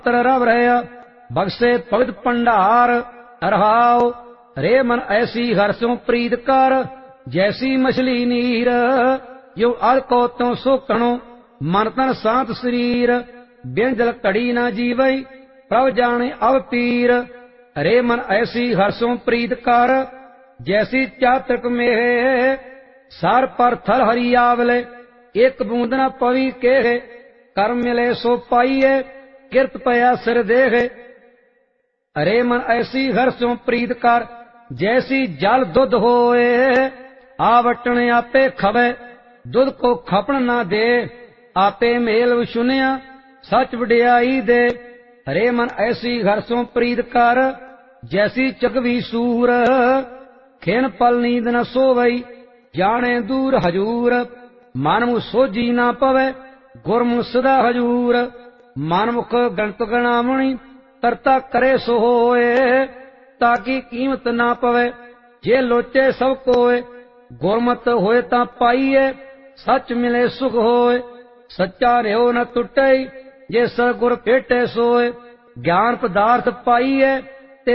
रव रह बख्शे पवित्र भंडार। रहाओ रे मन ऐसी हर स्यों प्रीत कर, जैसी मछली नीर। यो अड़को त्यों सोकणो मन तन शांत शरीर। बिन जल घड़ी न जीवई प्रभ जाने अब पीर। रे मन ऐसी हर स्यों प्रीत कर, जैसी चातक में। सार पर थल हरि आवले एक बूंद न पवी के। कर मिले सो पाइये किरत पया सिर देहे। अरे मन ऐसी हर स्यों प्रीत कर, जैसी जल दुध होए। आवटन आपे खवे दुध को खपन ना दे। आपे मेल सुनिया सच वडियाई दे। अरे मन ऐसी हर स्यों प्रीत कर, जैसी चकवी सूर। खेन पल नींद न सोवई जाने दूर हजूर। मनमुख सोझी ना पवे गुरमुख सदा हजूर। मनमुख गणत गणामणि करता करे सो होए। ताकि कीमत ना पवे जे लोचे सब कोय। गुरमत होए ता पाइये सच मिले सुख होए। सच्चा रहो न टुटे जे सतगुर भेटे सोए। ज्ञान पदार्थ पाइये